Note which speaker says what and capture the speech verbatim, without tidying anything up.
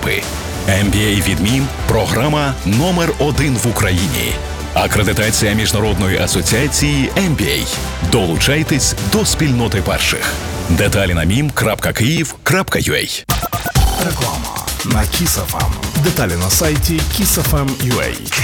Speaker 1: Європи. ем бі ей від МІМ – програма номер один в Україні. Акредитація Міжнародної асоціації ем бі ей. Долучайтесь до спільноти перших. Деталі на мім крапка київ крапка ю а.
Speaker 2: Реклама на Kiss еф ем. Деталі на сайті kiss еф ем крапка ю а.